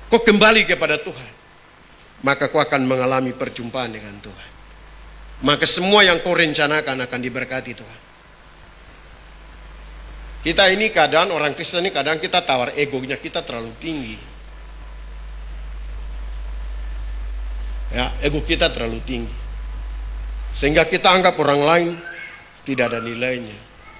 kau kembali kepada Tuhan, maka kau akan mengalami perjumpaan dengan Tuhan. Maka semua yang kau rencanakan akan diberkati Tuhan. Kita ini kadang, orang Kristen ini kadang kita tawar, egonya kita terlalu tinggi. Ya, ego kita terlalu tinggi. Sehingga kita anggap orang lain tidak ada nilainya.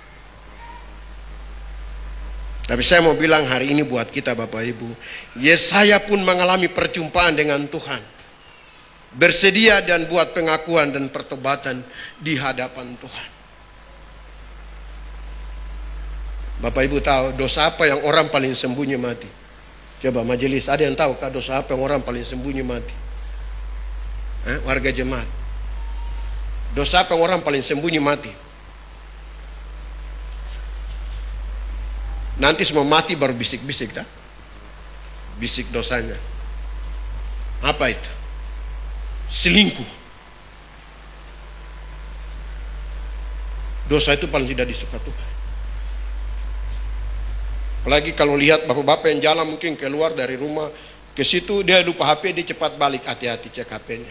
Tapi saya mau bilang hari ini buat kita Bapak Ibu, Yesaya pun mengalami perjumpaan dengan Tuhan. Bersedia dan buat pengakuan dan pertobatan di hadapan Tuhan. Bapak Ibu tahu dosa apa yang orang paling sembunyi mati? Coba majelis, ada yang tahu kah dosa apa yang orang paling sembunyi mati? Warga jemaat. Dosa apa yang orang paling sembunyi mati? Nanti semua mati baru bisik-bisik tak? Bisik dosanya. Apa itu? Selingkuh. Dosa itu paling tidak disuka Tuhan. Apalagi kalau lihat bapak-bapak yang jalan mungkin keluar dari rumah ke situ, dia lupa HP, dia cepat balik, hati-hati cek HP-nya.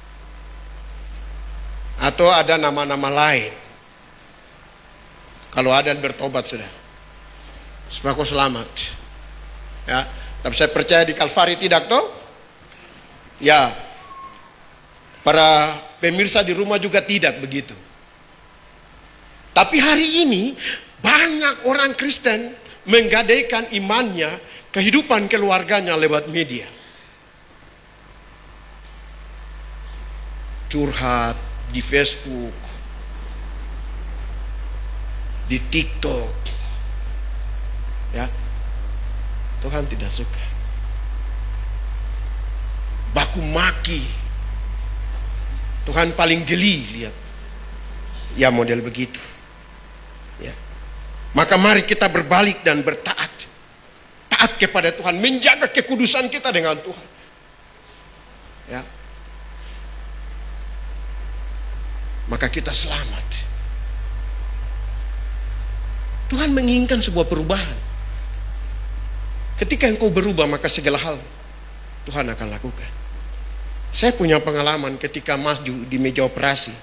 Atau ada nama-nama lain. Kalau ada bertobat sudah, supaya kau selamat. Ya, tapi saya percaya di Kalvari tidak toh? Ya, para pemirsa di rumah juga tidak begitu. Tapi hari ini banyak orang Kristen menggadaikan imannya, kehidupan keluarganya lewat media. Curhat di Facebook, di TikTok. Ya. Tuhan tidak suka. Baku maki. Tuhan paling geli lihat. Ya model begitu. Ya. Maka mari kita berbalik dan bertaat. Taat kepada Tuhan, menjaga kekudusan kita dengan Tuhan. Ya. Maka kita selamat. Tuhan menginginkan sebuah perubahan. Ketika engkau berubah, maka segala hal Tuhan akan lakukan. Saya punya pengalaman ketika maju di meja operasi.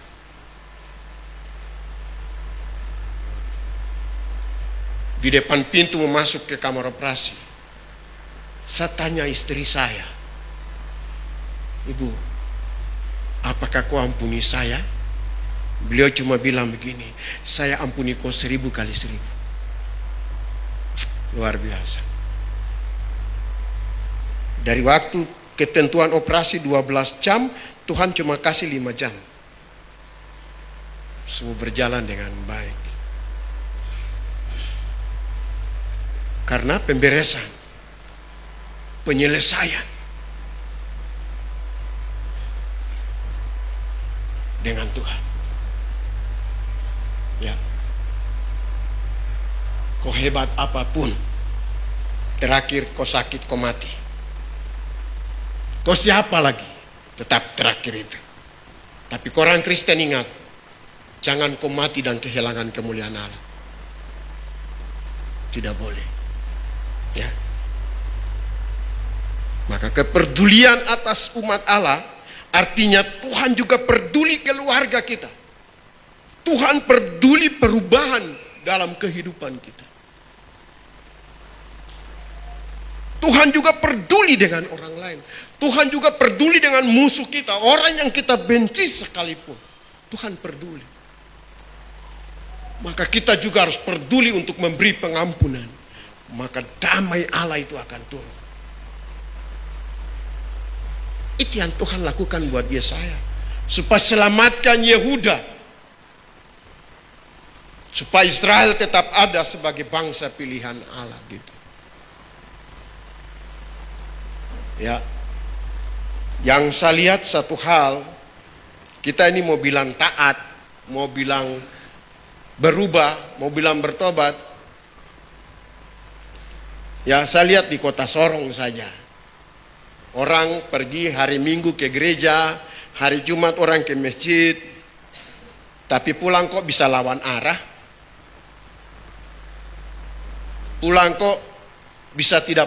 Di depan pintu masuk ke kamar operasi, saya tanya istri saya, "Ibu, apakah kau ampuni saya?" Beliau cuma bilang begini, "Saya ampuni kau 1000 kali 1000. Luar biasa. Dari waktu ketentuan operasi 12 jam, Tuhan cuma kasih 5 jam. Semua berjalan dengan baik. Karena pemberesan, penyelesaian dengan Tuhan. Ya. Kau hebat apapun, terakhir kau sakit, kau mati. Kau siapa lagi? Tetap terakhir itu. Tapi orang Kristen ingat, jangan kau mati dan kehilangan kemuliaan Allah. Tidak boleh. Ya. Maka kepedulian atas umat Allah artinya Tuhan juga peduli keluarga kita. Tuhan peduli perubahan dalam kehidupan kita. Tuhan juga peduli dengan orang lain. Tuhan juga peduli dengan musuh kita, orang yang kita benci sekalipun. Tuhan peduli. Maka kita juga harus peduli untuk memberi pengampunan. Maka damai Allah itu akan turun. Itu yang Tuhan lakukan buat Yesaya. Supaya selamatkan Yehuda. Supaya Israel tetap ada sebagai bangsa pilihan Allah gitu. Ya. Yang saya lihat satu hal, kita ini mau bilang taat, mau bilang berubah, mau bilang bertobat. Ya, saya lihat di kota Sorong saja. Orang pergi hari Minggu ke gereja, hari Jumat orang ke masjid, tapi pulang kok bisa lawan arah. Pulang kok bisa tidak